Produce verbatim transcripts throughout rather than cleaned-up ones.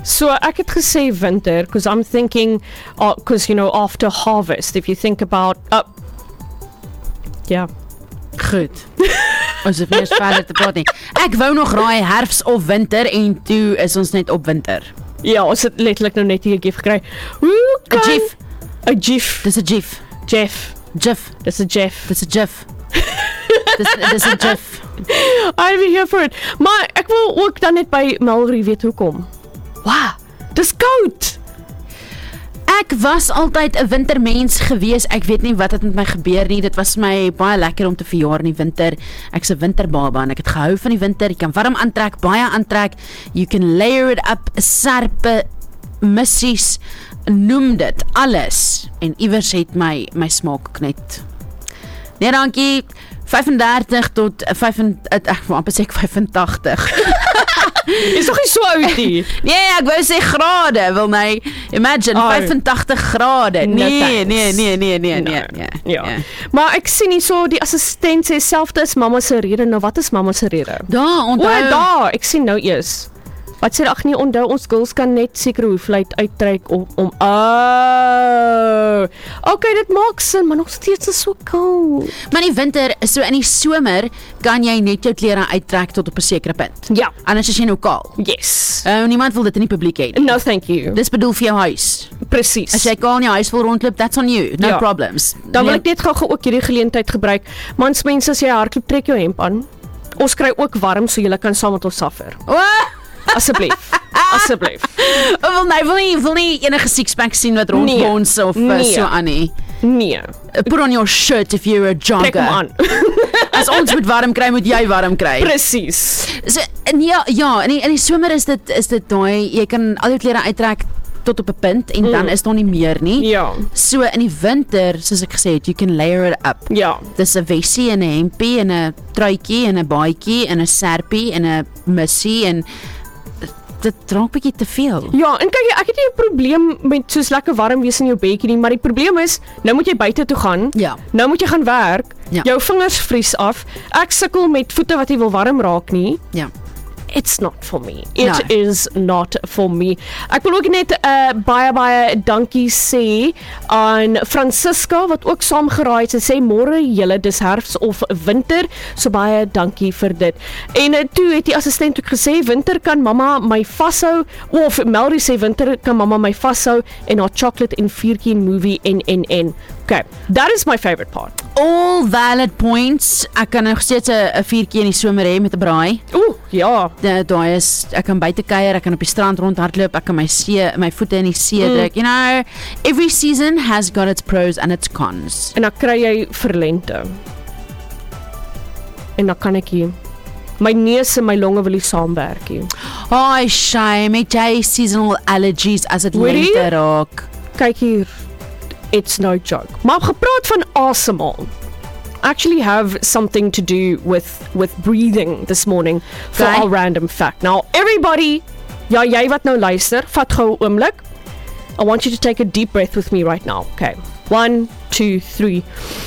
So ek het gesê winter, because I'm thinking, because, uh, you know, after harvest, if you think about, uh, ja. Goed. Ons het nie eens verder te praat nie. Ek wou nog raai herfs of winter, en toe is ons net op winter. Ja, ons het letterlik nou net hier 'n gif gekry. Hoe kan... 'n gif. 'n gif. Dis 'n gif. Jeff. Gif. Dis 'n Jeff. Dis 'n gif. Dis dis 'n gif. I'm here for it. Maar ek wil ook dan net by Mallory weet hoekom. Wow, dis koud. Ek was altyd 'n wintermens gewees. Ek weet nie wat het met my gebeur nie. Dit was my baie lekker om te verjaar in die winter. Ek's 'n winterbaba en ek het gehou van die winter. Jy kan warm aantrek, baie aantrek. You can layer it up, serpe, missies, noem dit alles. En iewers het my my smaak net. Nee, dankie. vyfendertig tot vyf ek wou amper sê vyfentagtig. Is nog nie so oud nie. Nee, ek wou sê grade, wil my imagine oh, vyfentagtig grade. Nee, nee, nee, nee, nee, nee, no. nee, nee. Ja. Yeah. Maar ek sien nie so die assistent sê selfde is mamma se rede. Nou wat is mamma se rede? Daar, onthou. O, daar, ek sien nou eers. Wat sê ag nee, onthou ons girls kan net seker hoeveelheid uittrek om om oh. Okay, dit maak sin, maar nog steeds is so koud. Maar in die winter, so in die somer kan jy net jou klere uittrek tot op 'n sekere punt. Ja. Anders is jy nou kaal. Yes. Uh, niemand wil dit in die publiek hê. No, thank you. Dis bedoel vir jou huis. Presies. As jy kaal in jou huis wil rondloop, that's on you. No ja. problems. Dan wil ek net gou-gou ook hierdie geleentheid gebruik. Mans, mense, as jy hardloop, trek jou hemp aan. Ons kry ook warm so jy kan saam met ons suffer. Oh! Asseblief. Asseblief. Oh, wil nie, wil nie, wil nie enige sixpack sien wat rondbons nee, of nee. so aan nie. Nee. Put on your shirt if you're a jogger. Trek hom aan. As ons moet warm kry, moet jy warm kry. Presies. So, ja, ja, in die, in die somer is dit, is dit daai, jy kan al jou klere uittrek tot op 'n punt en mm. dan is daar nie meer nie. Ja. So in die winter, soos ek gesê het, you can layer it up. Ja. Dis 'n vessie en 'n hempie en 'n truitjie en 'n baadjie en 'n serpie en 'n missie en dit draak bietjie te veel. Ja, en kyk, ek het nie 'n probleem met soos lekker warm wees in jou bedjie nie, maar die probleem is, nou moet jy buite toe gaan. Ja. Nou moet jy gaan werk. Ja. Jou vingers vries af. Ek sukkel met voete wat nie wil warm raak nie. Ja. It's not for me. It no. is not for me. Ek wil ook net 'n uh, baie baie dankie sê aan Francisca wat ook saamgeraai het. Sy sê môre julle dis herfs of winter. So baie dankie vir dit. En uh, toe het die assistent ook gesê winter kan mamma my vashou of Melody sê winter kan mamma my vashou en haar chocolate en vuurtjie movie en en en. Okay, that is my favorite part. All valid points. Ek kan nog steeds 'n vuurtjie in die somer hê met 'n braai. Ooh, ja. Daai is ek kan buite kuier, ek kan op die strand rondhardloop, ek kan my see, my voete in die see mm. druk. You know, every season has got its pros and its cons. En dan kry jy verlente. En dan kan ek hier my neus en my longe wil nie saamwerk nie. Oh, shame. Het jy seasonal allergies as dit lente raak? Kyk hier. It's no joke. Maar gepraat van asemhaal. Actually have something to do with with breathing this morning for okay. our random fact. Now everybody, ja jy wat nou luister, vat gou 'n oomblik. I want you to take a deep breath with me right now. Okay. One, two, three.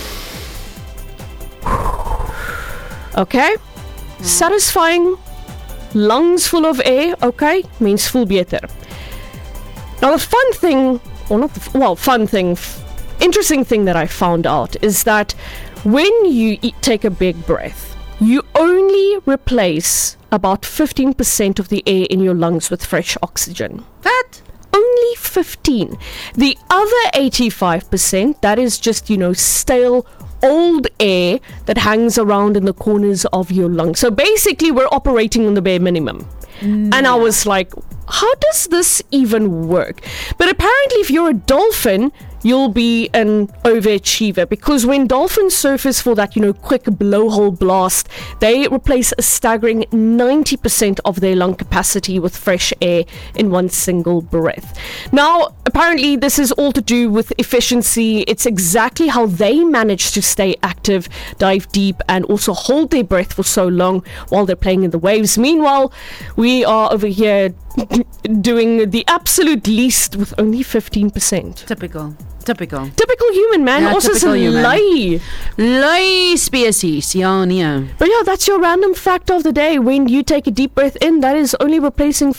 Okay? Hmm. Satisfying lungs full of air, okay? Mens voel beter. Now the fun thing or not the, well, fun thing, f- interesting thing that I found out is that when you eat, take a big breath, you only replace about fifteen percent of the air in your lungs with fresh oxygen. What? Only fifteen. The other eighty-five percent, that is just, you know, stale, old air that hangs around in the corners of your lungs. So basically, we're operating on the bare minimum. No. And I was like, how does this even work? But apparently if you're a dolphin, you'll be an overachiever, because when dolphins surface for that, you know, quick blowhole blast, they replace a staggering ninety percent of their lung capacity with fresh air in one single breath. Now, apparently this is all to do with efficiency. It's exactly how they manage to stay active, dive deep, and also hold their breath for so long while they're playing in the waves. Meanwhile, we are over here doing the absolute least with only fifteen percent. Typical. Typical. Typical human, man. Ja, also typical human. Lui. Lui species. Ja, nee. But yeah, that's your random fact of the day. When you take a deep breath in, that is only replacing